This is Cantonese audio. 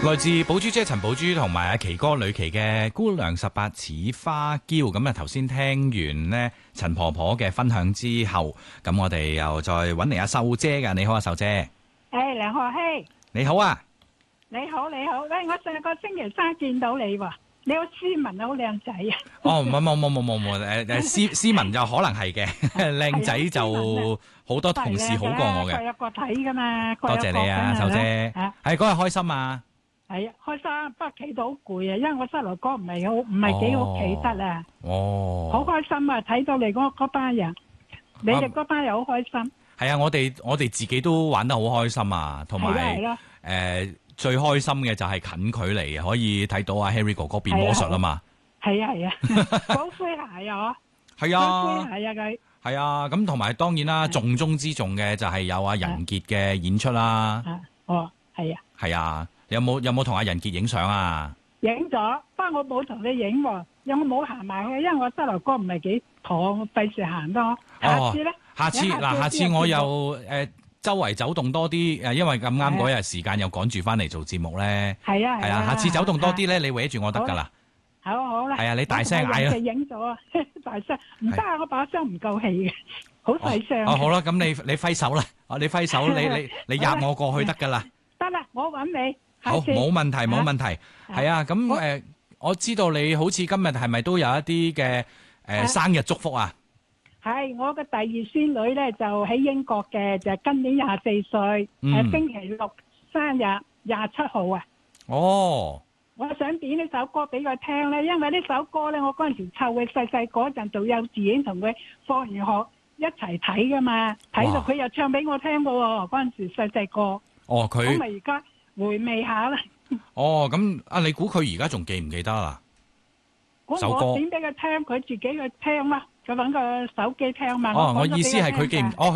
來自寶珠姐陳寶珠同埋阿奇哥呂奇嘅《姑娘18似花嬌》。咁啊，頭先聽完呢陳婆婆嘅分享之後，咁我哋又再揾嚟阿秀姐㗎。你好啊，秀姐。 誒，梁學希， 你好啊。 你好，你好。喂，我上個星期三見到你喎，你好斯文，好靚仔啊。 哦，冇，斯文就可能係嘅，靚仔就好多同事好過我嘅。 各有各睇噶嘛。 多謝你啊，秀姐。係嗰日開心啊。 係啊，開心，不過企到好攰啊，因為我膝頭哥唔係幾好企得啊。 哦。 好開心啊！睇到你嗰班人，你哋嗰班又好開心。係啊，我哋自己都玩得好開心啊，同埋最開心嘅就係近距離可以睇到阿 Harry 哥哥變魔術啊嘛。係啊，好詼諧啊！ 係啊， 好詼諧啊佢。係啊，咁同埋當然啦，重中之重嘅就係有阿仁傑嘅演出啦。 係啊。係啊。有冇同阿仁傑影相啊？ 影咗，不過我冇同你影喎，有冇行埋去？因為我膝頭哥唔係幾妥，我費事行多。下次咧？下次我又周圍走動多啲，因為咁啱嗰日時間又趕住翻嚟做節目咧。係啊，下次走動多啲咧，你搲住我得㗎啦。好啦。係啊，你大聲嗌啦。影咗啊，大聲唔得啊！我把聲唔夠氣嘅，好細聲。好啦，咁你揮手啦，你揮手，你壓我過去得㗎啦。得啦，我揾你。好，冇問題，冇問題。係啊，咁我知道你好似今日係咪都有一啲嘅生日祝福啊？係，我嘅第二孫女咧就喺英國嘅，就今年24歲，星期六生日27號啊。哦，我想點呢首歌俾佢聽咧，因為呢首歌咧，我嗰陣時湊佢細嗰陣做幼稚園，同佢放完學一齊睇噶嘛，睇到佢又唱俾我聽噶喎，嗰陣時細個。哦，咁咪而家回味下啦。哦，咁你估佢而家仲記唔記得啦？首歌我點俾佢聽，佢自己去聽啦，佢搵個手機聽嘛。哦，我意思係佢記唔。